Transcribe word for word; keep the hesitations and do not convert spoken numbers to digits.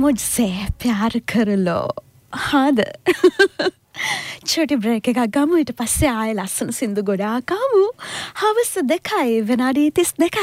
मुझसे प्यार कर लो හාද චොටි බ්‍රේක් එකක් ගමු ඊට පස්සේ ආයෙ ලස්සන සින්දු ගොඩාක් අහමු හවස දෙකයි විනාඩි තිස් දෙකයි